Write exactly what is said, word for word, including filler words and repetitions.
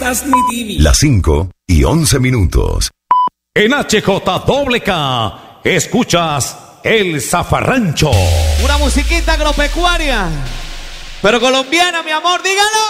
transmitir. Las cinco y once minutos. En H J K K escuchas El Zafarrancho. Una musiquita agropecuaria, pero colombiana, mi amor, dígalo.